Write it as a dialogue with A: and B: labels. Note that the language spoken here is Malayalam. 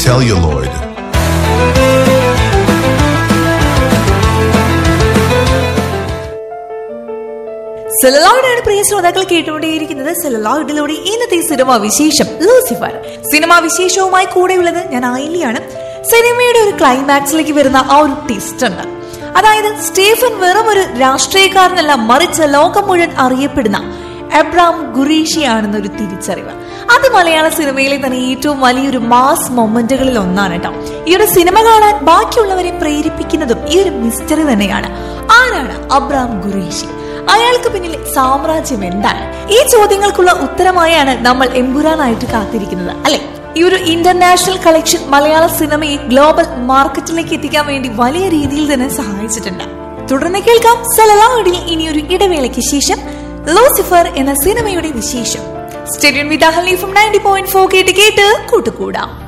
A: celluloid.
B: സെലലോയിഡാണ് പ്രിയ ശ്രോതാക്കൾ കേട്ടുകൊണ്ടേയിരിക്കുന്നത്. സെലലോയിഡിലൂടെ ഇന്നത്തെ സിനിമാ വിശേഷം ലൂസിഫർ. സിനിമാ വിശേഷവുമായി കൂടെയുള്ളത് ഞാൻ ആയില്യാണ്. സിനിമയുടെ ഒരു ക്ലൈമാക്സിലേക്ക് വരുന്ന ആ ഒരു ട്വിസ്റ്റ് ഉണ്ട്. അതായത് സ്റ്റീഫൻ വെറും ഒരു രാഷ്ട്രീയക്കാരനല്ല, മറിച്ച് ലോകം മുഴുവൻ അറിയപ്പെടുന്ന എബ്രാം ഖുറേഷിയാണെന്നൊരു തിരിച്ചറിവ്. അത് മലയാള സിനിമയിലെ തന്നെ ഏറ്റവും വലിയൊരു മാസ് മൊമെന്റുകളിൽ ഒന്നാണ് കേട്ടോ. ഈ ഒരു സിനിമ കാണാൻ ബാക്കിയുള്ളവരെ പ്രേരിപ്പിക്കുന്നതും ഈ ഒരു മിസ്റ്ററി തന്നെയാണ്. ആരാണ് അബ്രാം ഖുറേഷി? അയാൾക്ക് പിന്നിലെ സാമ്രാജ്യം എന്താണ്? ഈ ചോദ്യങ്ങൾക്കുള്ള ഉത്തരമായാണ് നമ്മൾ എമ്പുരാനായിട്ട് കാത്തിരിക്കുന്നത്, അല്ലെ? ഈ ഒരു ഇന്റർനാഷണൽ കളക്ഷൻ മലയാള സിനിമയെ ഗ്ലോബൽ മാർക്കറ്റിലേക്ക് എത്തിക്കാൻ വേണ്ടി വലിയ രീതിയിൽ തന്നെ സഹായിച്ചിട്ടുണ്ട്. തുടർന്ന് കേൾക്കാം സെലലോയിഡിൽ ഇനിയൊരു ഇടവേളയ്ക്ക് ശേഷം ലൂസിഫർ എന്ന സിനിമയുടെ വിശേഷം. സ്റ്റേഡിയം വിത്ത് അഹലി ഫ്രം 90.4 കേട്ട് കൂട്ടുകൂടാം.